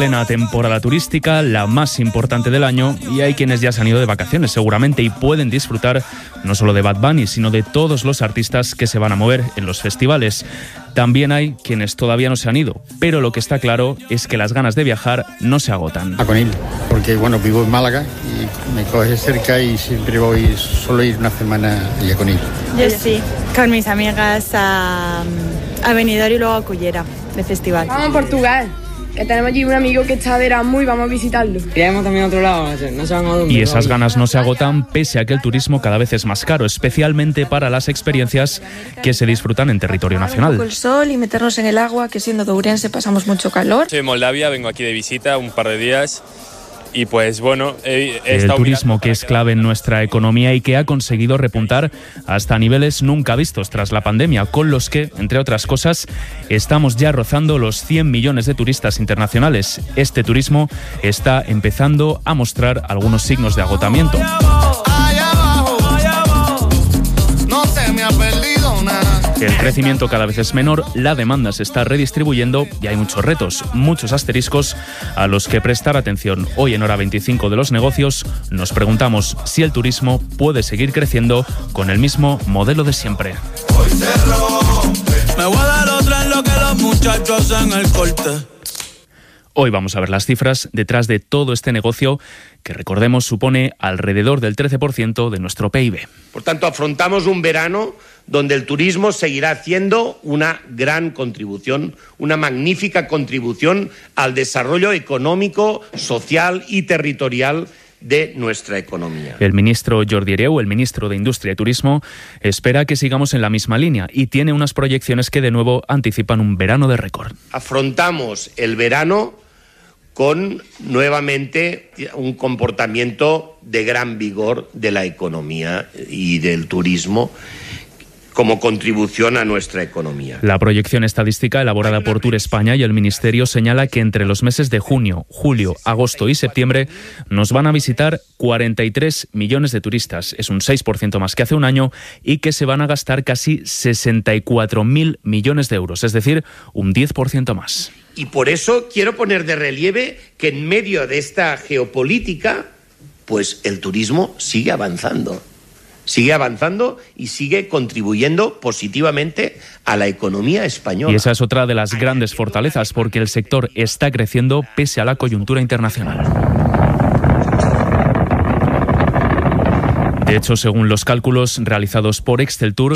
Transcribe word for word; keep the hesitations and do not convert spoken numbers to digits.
Plena temporada turística, la más importante del año, y hay quienes ya se han ido de vacaciones seguramente y pueden disfrutar no solo de Bad Bunny, sino de todos los artistas que se van a mover en los festivales. También hay quienes todavía no se han ido, pero lo que está claro es que las ganas de viajar no se agotan. A Conil, porque bueno, vivo en Málaga y me coge cerca y siempre voy, solo ir una semana a Conil. Yo sí, con mis amigas a, a Benidorm y luego a Cullera, de festival. Vamos a Portugal, que tenemos allí un amigo que está de Erasmus y vamos a visitarlo. Queremos también a otro lado, no se van a dormir. Y esas ganas no se agotan pese a que el turismo cada vez es más caro, especialmente para las experiencias que se disfrutan en territorio nacional. Un poco el sol y meternos en el agua, que siendo de Ourense pasamos mucho calor. Soy de Moldavia, vengo aquí de visita un par de días. Y pues bueno, he, he el turismo que es clave en nuestra economía y que ha conseguido repuntar hasta niveles nunca vistos tras la pandemia, con los que, entre otras cosas, estamos ya rozando los cien millones de turistas internacionales. Este turismo está empezando a mostrar algunos signos de agotamiento. El crecimiento cada vez es menor, la demanda se está redistribuyendo y hay muchos retos, muchos asteriscos a los que prestar atención. Hoy en Hora veinticinco de los negocios nos preguntamos si el turismo puede seguir creciendo con el mismo modelo de siempre. Hoy cerró, me voy a dar otra en lo que los muchachos hacen el corte. Hoy vamos a ver las cifras detrás de todo este negocio que, recordemos, supone alrededor del trece por ciento de nuestro P I B. Por tanto, afrontamos un verano donde el turismo seguirá haciendo una gran contribución, una magnífica contribución al desarrollo económico, social y territorial de nuestra economía. El ministro Jordi Hereu, el ministro de Industria y Turismo, espera que sigamos en la misma línea y tiene unas proyecciones que de nuevo anticipan un verano de récord. Afrontamos el verano con nuevamente un comportamiento de gran vigor de la economía y del turismo como contribución a nuestra economía. La proyección estadística elaborada por Tour España y el Ministerio señala que entre los meses de junio, julio, agosto y septiembre nos van a visitar cuarenta y tres millones de turistas. Es un seis por ciento más que hace un año y que se van a gastar casi sesenta y cuatro mil millones de euros, es decir, un diez por ciento más. Y por eso quiero poner de relieve que en medio de esta geopolítica, pues el turismo sigue avanzando. Sigue avanzando y sigue contribuyendo positivamente a la economía española. Y esa es otra de las grandes fortalezas, porque el sector está creciendo pese a la coyuntura internacional. De hecho, según los cálculos realizados por Exceltur,